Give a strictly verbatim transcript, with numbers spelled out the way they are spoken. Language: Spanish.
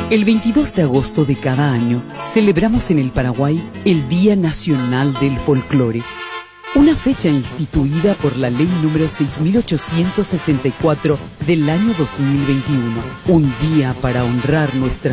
El veintidós de agosto de cada año celebramos en el Paraguay el Día Nacional del Folclore, una fecha instituida por la Ley número seis mil ochocientos sesenta y cuatro del año dos mil veintiuno, un día para honrar nuestra